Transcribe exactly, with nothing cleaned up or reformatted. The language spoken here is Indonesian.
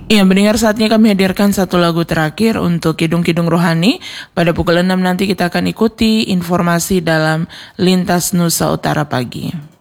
Ya, mendengar saatnya kami hadirkan satu lagu terakhir untuk Kidung-Kidung Rohani. Pada pukul enam nanti kita akan ikuti informasi dalam Lintas Nusa Utara Pagi.